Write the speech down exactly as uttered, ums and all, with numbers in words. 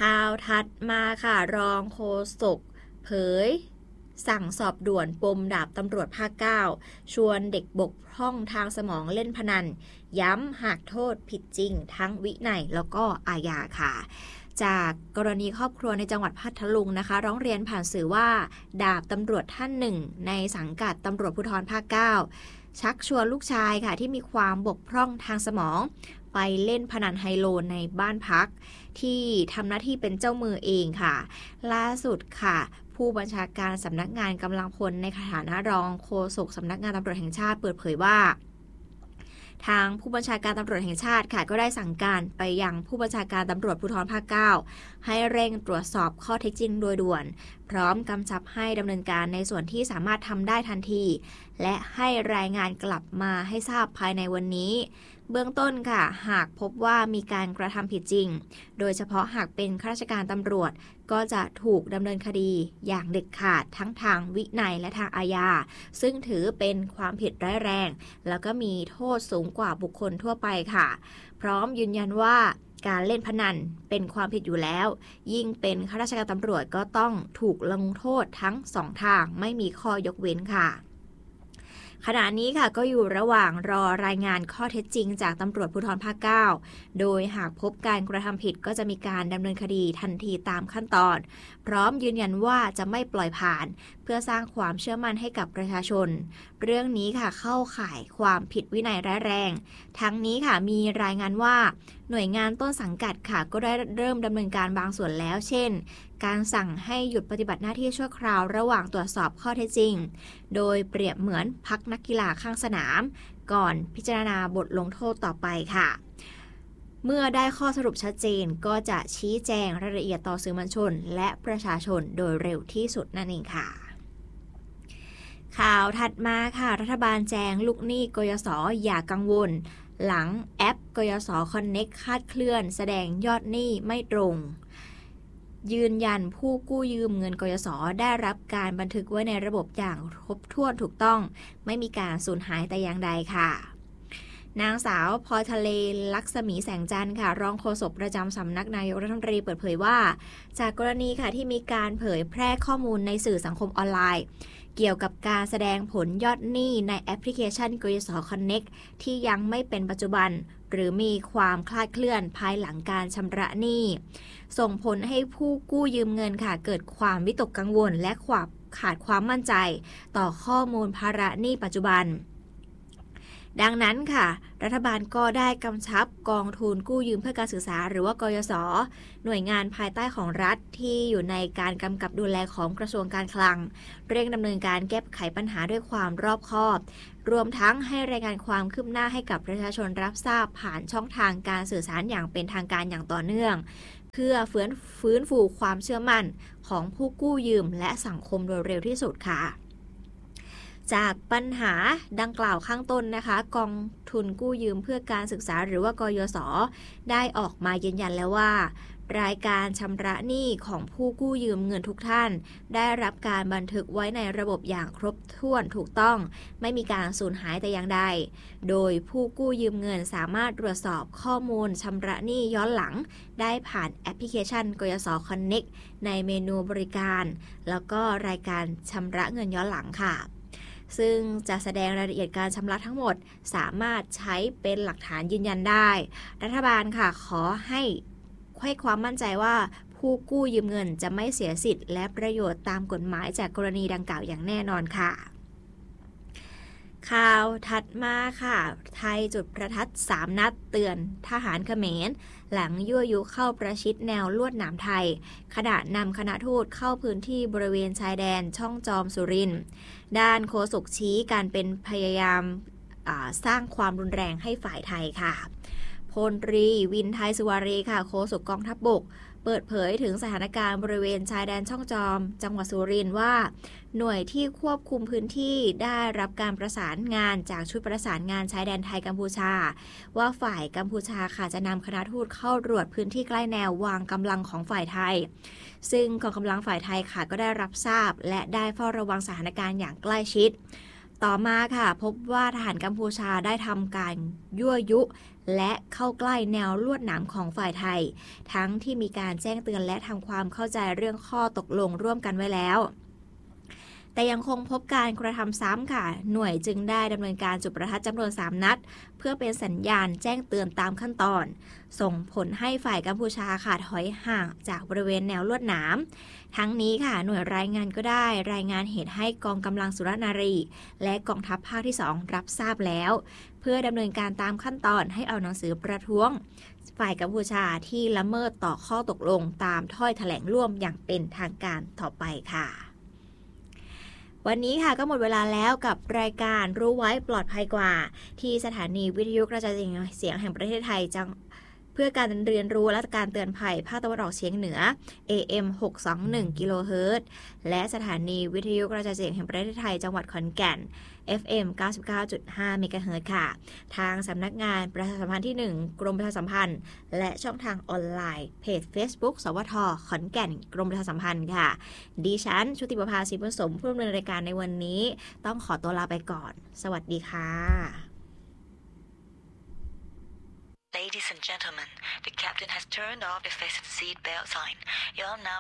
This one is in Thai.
ข่าวถัดมาค่ะรองโฆษกเผยสั่งสอบด่วนปมดาบตำรวจภาคเก้าชวนเด็กบกพร่องทางสมองเล่นพนันย้ำหากโทษผิดจริงทั้งวินัยแล้วก็อาญาค่ะจากกรณีครอบครัวในจังหวัดพัทลุงนะคะร้องเรียนผ่านสื่อว่าดาบตำรวจท่านหนึ่งในสังกัดตำรวจภูธรภาคเก้าชักชวนลูกชายค่ะที่มีความบกพร่องทางสมองไปเล่นพนันไฮโลในบ้านพักที่ทำหน้าที่เป็นเจ้ามือเองค่ะล่าสุดค่ะผู้บัญชาการสำนักงานกำลังพลในฐานะรองโฆษกสำนักงานตำรวจแห่งชาติเปิดเผยว่าทางผู้บัญชาการตำรวจแห่งชาติค่ะก็ได้สั่งการไปยังผู้บัญชาการตำรวจภูธรภาคเก้าให้เร่งตรวจสอบข้อเท็จจริงโดยด่วนพร้อมกำชับให้ดำเนินการในส่วนที่สามารถทำได้ทันทีและให้รายงานกลับมาให้ทราบภายในวันนี้เบื้องต้นค่ะหากพบว่ามีการกระทำผิดจริงโดยเฉพาะหากเป็นข้าราชการตำรวจก็จะถูกดำเนินคดีอย่างเด็ดขาดทั้งทางวินัยและทางอาญาซึ่งถือเป็นความผิดร้ายแรงแล้วก็มีโทษสูงกว่าบุคคลทั่วไปค่ะพร้อมยืนยันว่าการเล่นพนันเป็นความผิดอยู่แล้วยิ่งเป็นข้าราชการตำรวจก็ต้องถูกลงโทษทั้งสองทางไม่มีข้อยกเว้นค่ะขณะนี้ค่ะก็อยู่ระหว่างรอรายงานข้อเท็จจริงจากตำรวจภูธรภาคเก้าโดยหากพบการกระทำผิดก็จะมีการดำเนินคดีทันทีตามขั้นตอนพร้อมยืนยันว่าจะไม่ปล่อยผ่านเพื่อสร้างความเชื่อมั่นให้กับประชาชนเรื่องนี้ค่ะเข้าข่ายความผิดวินัยร้ายแรงทั้งนี้ค่ะมีรายงานว่าหน่วยงานต้นสังกัดค่ะก็ได้เริ่มดำเนินการบางส่วนแล้วเช่นการสั่งให้หยุดปฏิบัติหน้าที่ชั่วคราวระหว่างตรวจสอบข้อเท็จจริงโดยเปรียบเหมือนพักนักกีฬาข้างสนามก่อนพิจารณาบทลงโทษต่อไปค่ะเมื่อได้ข้อสรุปชัดเจนก็จะชี้แจงรายละเอียดต่อสื่อมวลชนและประชาชนโดยเร็วที่สุดนั่นเองค่ะข่าวถัดมาค่ะรัฐบาลแจ้งลูกหนี้กยศอย่ากังวลหลังแอปกยศคอนเน็กคาดเคลื่อนแสดงยอดหนี้ไม่ตรงยืนยันผู้กู้ยืมเงินกยศได้รับการบันทึกไว้ในระบบอย่างครบถ้วนถูกต้องไม่มีการสูญหายแต่อย่างใดค่ะนางสาวพลอยทะเลลักษมีแสงจันทร์ค่ะรองโฆษกประจำสำนักนายกรัฐมนตรีเปิดเผยว่าจากกรณีค่ะที่มีการเผยแพร่ข้อมูลในสื่อสังคมออนไลน์เกี่ยวกับการแสดงผลยอดหนี้ในแอปพลิเคชันกยศคอนเน็กที่ยังไม่เป็นปัจจุบันหรือมีความคลาดเคลื่อนภายหลังการชำระหนี้ส่งผลให้ผู้กู้ยืมเงินค่ะเกิดความวิตกกังวลและความขาดความมั่นใจต่อข้อมูลภาระหนี้ปัจจุบันดังนั้นค่ะรัฐบาลก็ได้กำชับกองทุนกู้ยืมเพื่อการศึกษาหรือว่ากยศหน่วยงานภายใต้ของรัฐที่อยู่ในการกำกับดูแลของกระทรวงการคลังเร่งดำเนินการแก้ไขปัญหาด้วยความรอบคอบรวมทั้งให้รายงานความคืบหน้าให้กับประชาชนรับทราบผ่านช่องทางการสื่อสารอย่างเป็นทางการอย่างต่อเนื่องเพื่อฟื้นฟื้นฟูความเชื่อมั่นของผู้กู้ยืมและสังคมโดยเร็วที่สุดค่ะจากปัญหาดังกล่าวข้างต้นนะคะกองทุนกู้ยืมเพื่อการศึกษาหรือว่ากยศได้ออกมายืนยันแล้วว่ารายการชำระหนี้ของผู้กู้ยืมเงินทุกท่านได้รับการบันทึกไว้ในระบบอย่างครบถ้วนถูกต้องไม่มีการสูญหายแต่อย่างใดโดยผู้กู้ยืมเงินสามารถตรวจสอบข้อมูลชำระหนี้ย้อนหลังได้ผ่านแอปพลิเคชันกยศคอนเน็กในเมนูบริการแล้วก็รายการชำระเงินย้อนหลังค่ะซึ่งจะแสดงรายละเอียดการชำระทั้งหมดสามารถใช้เป็นหลักฐานยืนยันได้รัฐบาลค่ะขอให้ให้ความมั่นใจว่าผู้กู้ยืมเงินจะไม่เสียสิทธิ์และประโยชน์ตามกฎหมายจากกรณีดังกล่าวอย่างแน่นอนค่ะข่าวถัดมาค่ะไทยจุดประทัดสามนัดเตือนทหารเขมรหลังยั่วยุเข้าประชิดแนวลวดหนามไทยขณะนำคณะทูตเข้าพื้นที่บริเวณชายแดนช่องจอมสุรินทร์ด้านโฆษกชี้การเป็นพยายามสร้างความรุนแรงให้ฝ่ายไทยค่ะพลตรีวินไทยสุวารีค่ะโฆษกกองทัพบกเปิดเผยถึงสถานการณ์บริเวณชายแดนช่องจอมจังหวัดสุรินทร์ว่าหน่วยที่ควบคุมพื้นที่ได้รับการประสานงานจากชุดประสานงานชายแดนไทยกัมพูชาว่าฝ่ายกัมพูชาค่ะจะนำคณะทูตเข้าตรวจพื้นที่ใกล้แนววางกำลังของฝ่ายไทยซึ่งกองกำลังฝ่ายไทยค่ะก็ได้รับทราบและได้เฝ้าระวังสถานการณ์อย่างใกล้ชิดต่อมาค่ะพบว่าทหารกัมพูชาได้ทำการยั่วยุและเข้าใกล้แนวลวดหนามของฝ่ายไทยทั้งที่มีการแจ้งเตือนและทำความเข้าใจเรื่องข้อตกลงร่วมกันไว้แล้วแต่ยังคงพบการกระทำซ้ำค่ะหน่วยจึงได้ดำเนินการจุดประทัดจำนวนสามนัดเพื่อเป็นสัญญาณแจ้งเตือนตามขั้นตอนส่งผลให้ฝ่ายกัมพูชาค่ะถอยห่างจากบริเวณแนวลวดหนามทั้งนี้ค่ะหน่วยรายงานก็ได้รายงานเหตุให้กองกำลังสุรนารีและกองทัพภาคที่สองรับทราบแล้วเพื่อดำเนินการตามขั้นตอนให้เอาหนังสือประท้วงฝ่ายกัมพูชาที่ละเมิดต่อข้อตกลงตามถ้อยแถลงร่วมอย่างเป็นทางการต่อไปค่ะวันนี้ค่ะก็หมดเวลาแล้วกับรายการรู้ไว้ปลอดภัยกว่าที่สถานีวิทยุกระจายเสียงแห่งประเทศไทยจังเพื่อการเรียนรู้และการเตือนภัยภาคตะวันออกเฉียงเหนือ เอ เอ็ม หกร้อยยี่สิบเอ็ด กิโลเฮิรตซ์และสถานีวิทยุกระจายเสียงแห่งประเทศไทยจังหวัดขอนแก่น เอฟ เอ็ม เก้าสิบเก้าจุดห้า เมกะเฮิรตซ์ค่ะทางสำนักงานประชาสัมพันธ์ที่หนึ่งกรมประชาสัมพันธ์และช่องทางออนไลน์เพจ Facebook สวทขอนแก่นกรมประชาสัมพันธ์ค่ะดิฉันชุติประภาศรีบุญสมผู้ดำเนินรายการในวันนี้ต้องขอตัวลาไปก่อนสวัสดีค่ะ Ladies and gentlemen, the captain has turned off the fasten seat belt sign. You are now